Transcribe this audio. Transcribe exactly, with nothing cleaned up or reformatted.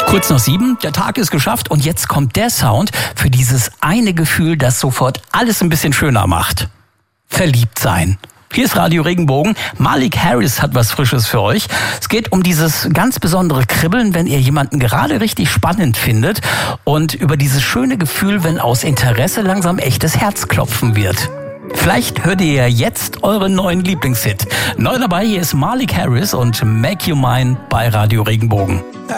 Kurz nach sieben, der Tag ist geschafft und jetzt kommt der Sound für dieses eine Gefühl, das sofort alles ein bisschen schöner macht. Verliebt sein. Hier ist Radio Regenbogen. Malik Harris hat was Frisches für euch. Es geht um dieses ganz besondere Kribbeln, wenn ihr jemanden gerade richtig spannend findet und über dieses schöne Gefühl, wenn aus Interesse langsam echtes Herzklopfen wird. Vielleicht hört ihr ja jetzt euren neuen Lieblingshit. Neu dabei, hier ist Malik Harris und Make You Mine bei Radio Regenbogen.